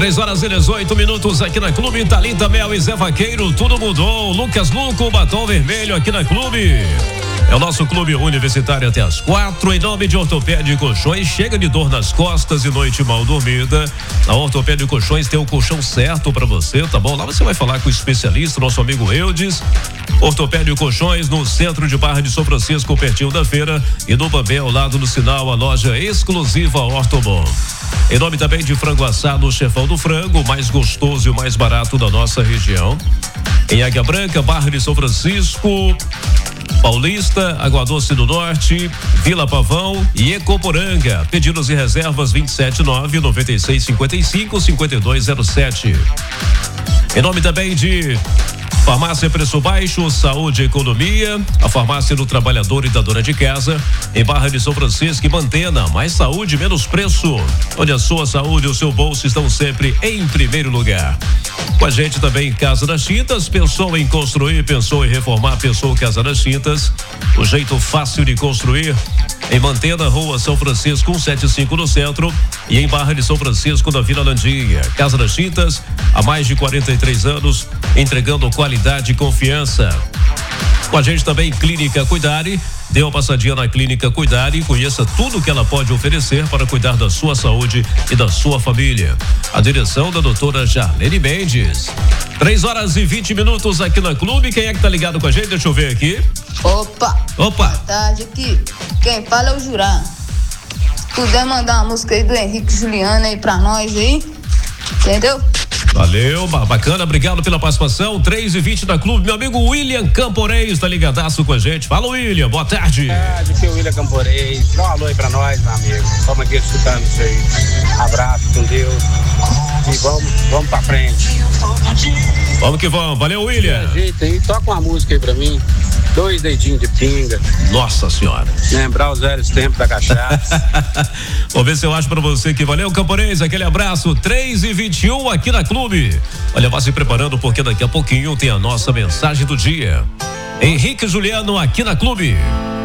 3h18 aqui na Clube. Thalita Mel e Zé Vaqueiro, tudo mudou. Lucas Luco, batom vermelho aqui na Clube. É o nosso clube universitário até as 4. Em nome de Ortopédia e Colchões, chega de dor nas costas e noite mal dormida. Na Ortopédia e Colchões tem o colchão certo pra você, tá bom? Lá você vai falar com o especialista, nosso amigo Eudes. Ortopédia e Colchões no centro de Barra de São Francisco, pertinho da feira, e no Bambé, ao lado do sinal, a loja exclusiva Ortobon. Em nome também de Frango Assado, o Chefão do Frango, o mais gostoso e o mais barato da nossa região. Em Águia Branca, Barra de São Francisco, Paulista, Água Doce do Norte, Vila Pavão e Ecoporanga. Pedidos e reservas 279-9655-5207. Em nome também de Farmácia Preço Baixo, Saúde e Economia, a farmácia do trabalhador e da dona de casa, em Barra de São Francisco e Mantena, mais saúde, menos preço, onde a sua saúde e o seu bolso estão sempre em primeiro lugar. Com a gente também Casa das Tintas, pensou em construir, pensou em reformar, pensou Casa das Tintas, o jeito fácil de construir. Em Mantena, Rua São Francisco 175 no centro, e em Barra de São Francisco na Vila Landinha. Casa das Tintas, há mais de 43 anos, entregando qualidade e confiança. Com a gente também Clínica Cuidare. Dê uma passadinha na Clínica Cuidare e conheça tudo que ela pode oferecer para cuidar da sua saúde e da sua família. A direção da doutora Jarlene Mendes. 3h20 aqui na Clube. Quem é que tá ligado com a gente? Deixa eu ver aqui. Opa! Boa tarde, aqui. Quem fala é o Juran. Se puder mandar uma música aí do Henrique Juliano aí pra nós aí, entendeu? Valeu, bacana, obrigado pela participação. 3h20 da Clube, meu amigo William Camporês tá ligadaço com a gente. Fala, William, boa tarde. Boa tarde, aqui é o William Camporês. Dá um alô aí pra nós, meu amigo. Estamos aqui escutando isso aí. Abraço com Deus e vamos pra frente. Vamos que vamos, valeu, William. Jeito aí, toca uma música aí pra mim. 2 dedinhos de pinga. Nossa senhora. Lembrar os velhos tempos da cachaça. Vou ver se eu acho pra você que valeu, Camponês, aquele abraço. 3h21 aqui na Clube. Olha, vá se preparando porque daqui a pouquinho tem a nossa mensagem do dia. Henrique Juliano aqui na Clube.